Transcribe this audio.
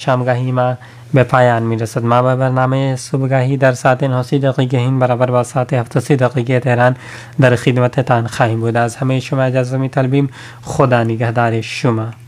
شامگاهی ما به پایان میرسد. ما به برنامه صبحگاهی در ساعت 9 برابر با ساعت 7 تهران در خدمتتان خواهیم بود. از همه شما اجازه می‌طلبیم. خدا نگهدار شما.